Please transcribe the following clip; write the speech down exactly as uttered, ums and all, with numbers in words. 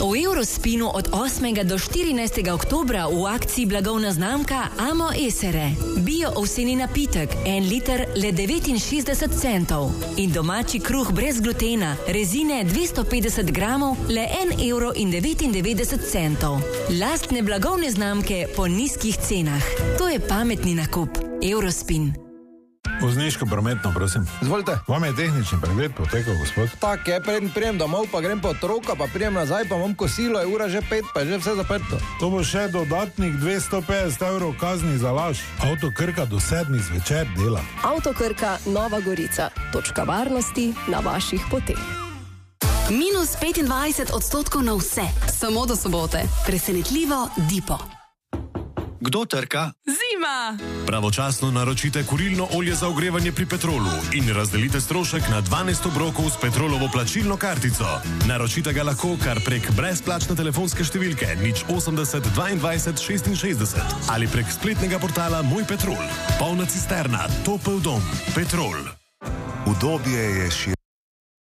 V Eurospinu od osmega do štirinajstega oktobra v akciji blagovna znamka Amo Esere. Bio ovseni napitek, en liter le devetinšestdeset centov. In domači kruh brez glutena, rezine dvesto petdeset gramov, le en evro in devetindevetdeset centov. Lastne blagovne znamke po nizkih cenah. To je pametni nakup. Eurospin. Vozniško prometno, prosim. Izvolite. Vam je tehnični pregled potekal, gospod? Tak je, preden prijem domov, pa grem po otroka, pa prijem nazaj, pa imam kosilo, je ura že pet, pa je že vse zaprto. To bo še dodatnih dvesto petdeset evrov kazni za laž. Avto Krka do sedmih zvečer dela. Avto Krka Nova Gorica. Točka varnosti na vaših poteh. Minus petindvajset odstotkov na vse, samo do sobote. Presenetljivo Dipo. Kdo trka? Zima! Pravočasno naročite kurilno olje za ogrevanje pri Petrolu in razdelite strošek na dvanajst obrokov s Petrolovo plačilno kartico. Naročite ga lahko kar prek brezplačne telefonske številke nič osemdeset dvaindvajset šestinšestdeset ali prek spletnega portala Moj Petrol. Polna cisterna, topel dom, Petrol. Udobje je široko.